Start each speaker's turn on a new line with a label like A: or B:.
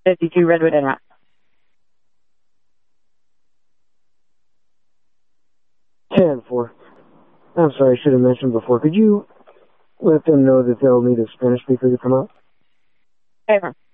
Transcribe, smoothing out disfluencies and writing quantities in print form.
A: 52 Redwood en route.
B: 10-4. I'm sorry, I should have mentioned before. Could you let them know that they'll need a Spanish speaker to come out?
A: Over.